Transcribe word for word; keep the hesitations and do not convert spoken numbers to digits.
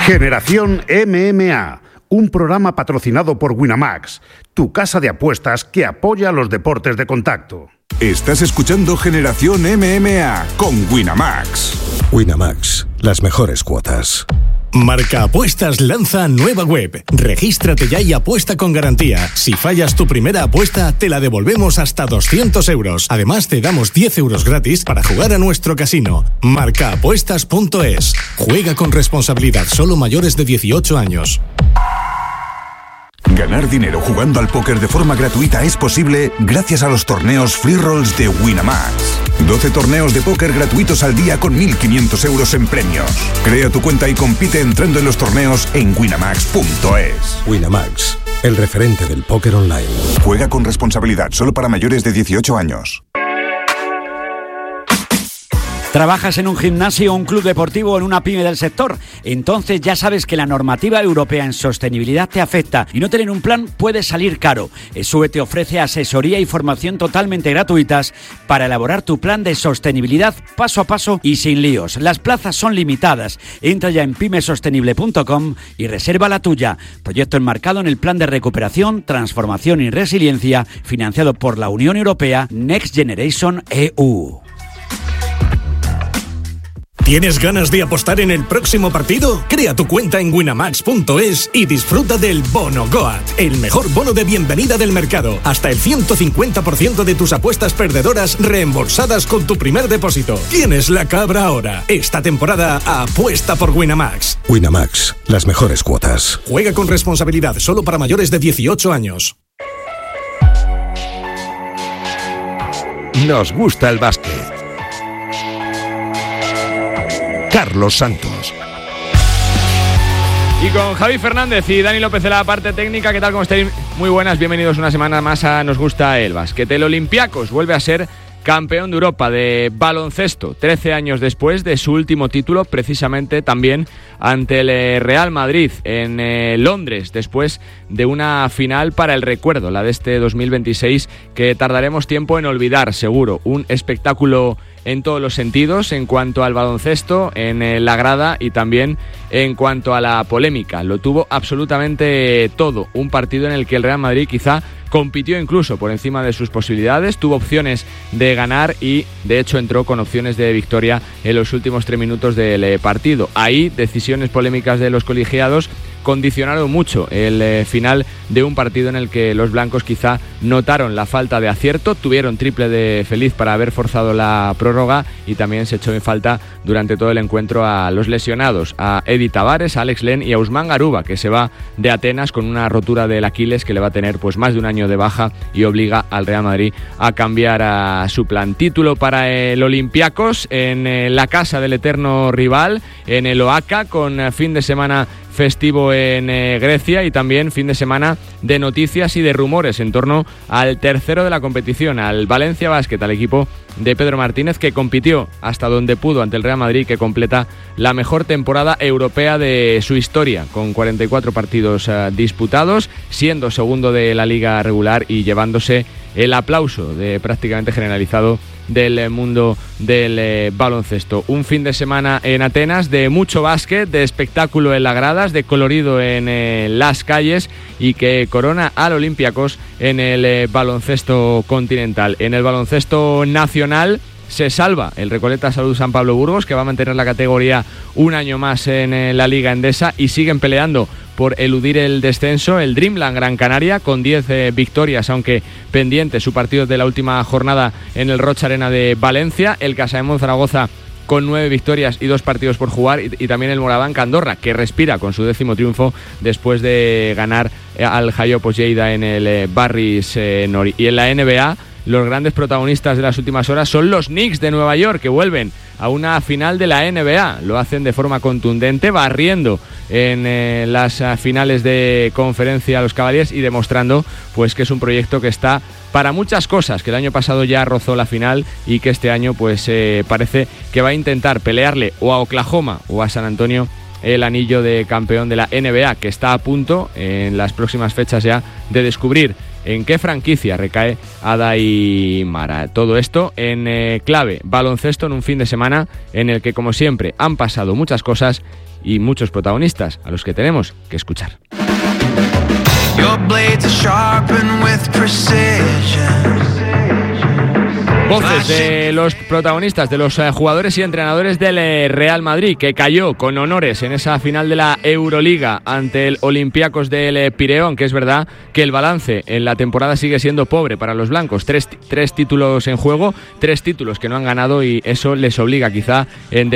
Generación M M A, un programa patrocinado por Winamax, tu casa de apuestas que apoya los deportes de contacto. Estás escuchando Generación M M A con Winamax. Winamax, las mejores cuotas. Marca Apuestas lanza nueva web. Regístrate ya y apuesta con garantía. Si fallas tu primera apuesta, te la devolvemos hasta doscientos euros. Además, te damos diez euros gratis para jugar a nuestro casino. marca apuestas punto es. Juega con responsabilidad, solo mayores de dieciocho años. Ganar dinero jugando al póker de forma gratuita es posible gracias a los torneos Free Rolls de Winamax. doce torneos de póker gratuitos al día con mil quinientos euros en premios. Crea tu cuenta y compite entrando en los torneos en winamax punto es. Winamax, el referente del póker online. Juega con responsabilidad, solo para mayores de dieciocho años. ¿Trabajas en un gimnasio, un club deportivo o en una pyme del sector? Entonces ya sabes que la normativa europea en sostenibilidad te afecta y no tener un plan puede salir caro. ESUE te ofrece asesoría y formación totalmente gratuitas para elaborar tu plan de sostenibilidad paso a paso y sin líos. Las plazas son limitadas. Entra ya en pyme sostenible punto com y reserva la tuya. Proyecto enmarcado en el Plan de Recuperación, Transformación y Resiliencia financiado por la Unión Europea Next Generation E U. ¿Tienes ganas de apostar en el próximo partido? Crea tu cuenta en winamax punto es y disfruta del Bono Goat, el mejor bono de bienvenida del mercado. Hasta el ciento cincuenta por ciento de tus apuestas perdedoras reembolsadas con tu primer depósito. Tienes la cabra ahora. Esta temporada apuesta por Winamax. Winamax, las mejores cuotas. Juega con responsabilidad, solo para mayores de dieciocho años. Nos gusta el básquet. Carlos Santos. Y con Javi Fernández y Dani López de la parte técnica, ¿qué tal? ¿Cómo estáis? Muy buenas, bienvenidos una semana más a Nos gusta el básquet. El Olympiacos vuelve a ser campeón de Europa de baloncesto, trece años después de su último título, precisamente también ante el Real Madrid en eh, Londres, después de una final para el recuerdo, la de este dos mil veintiséis, que tardaremos tiempo en olvidar, seguro. Un espectáculo en todos los sentidos, en cuanto al baloncesto, en eh, la grada y también en cuanto a la polémica. Lo tuvo absolutamente todo. Un partido en el que el Real Madrid quizá compitió incluso por encima de sus posibilidades, tuvo opciones de ganar y de hecho entró con opciones de victoria en los últimos tres minutos del partido. Ahí decisiones polémicas de los colegiados condicionaron mucho el eh, final de un partido en el que los blancos quizá notaron la falta de acierto, tuvieron triple de Feliz para haber forzado la prórroga y también se echó en falta durante todo el encuentro a los lesionados, a Edi Tavares, a Alex Len y a Ousmane Garuba, que se va de Atenas con una rotura del Aquiles que le va a tener pues más de un año de baja y obliga al Real Madrid a cambiar a su plan. Título para el Olympiacos en eh, la casa del eterno rival, en el Oaca, con eh, fin de semana festivo en eh, Grecia y también fin de semana de noticias y de rumores en torno al tercero de la competición, al Valencia Basket, al equipo de Pedro Martínez, que compitió hasta donde pudo ante el Real Madrid, que completa la mejor temporada europea de su historia, con cuarenta y cuatro partidos uh, disputados, siendo segundo de la liga regular y llevándose el aplauso de prácticamente generalizado del mundo del eh, baloncesto. Un fin de semana en Atenas de mucho básquet, de espectáculo en las gradas, de colorido en eh, las calles y que corona al Olympiacos en el eh, baloncesto continental. En el baloncesto nacional se salva el Recoleta Salud San Pablo Burgos, que va a mantener la categoría un año más en eh, la Liga Endesa, y siguen peleando por eludir el descenso el Dreamland Gran Canaria con diez eh, victorias, aunque pendiente su partido de la última jornada en el Rocha Arena de Valencia, el Casademonte Zaragoza con nueve victorias y dos partidos por jugar, y, y también el Morabanc Andorra, que respira con su décimo triunfo después de ganar eh, al Jaiopos Lleida en el eh, Barris eh, Nori. Y en la N B A, los grandes protagonistas de las últimas horas son los Knicks de Nueva York, que vuelven a una final de la N B A. Lo hacen de forma contundente, barriendo en eh, las uh, finales de conferencia a los Cavaliers y demostrando pues que es un proyecto que está para muchas cosas, que el año pasado ya rozó la final y que este año pues eh, parece que va a intentar pelearle o a Oklahoma o a San Antonio el anillo de campeón de la N B A, que está a punto en las próximas fechas ya de descubrir en qué franquicia recae Ada y Mara. Todo esto en eh, clave baloncesto, en un fin de semana en el que, como siempre, han pasado muchas cosas y muchos protagonistas a los que tenemos que escuchar. Voces de los protagonistas, de los jugadores y entrenadores del Real Madrid, que cayó con honores en esa final de la Euroliga ante el Olympiacos del Pireo, aunque es verdad que el balance en la temporada sigue siendo pobre para los blancos. Tres, tres títulos en juego, tres títulos que no han ganado, y eso les obliga quizá en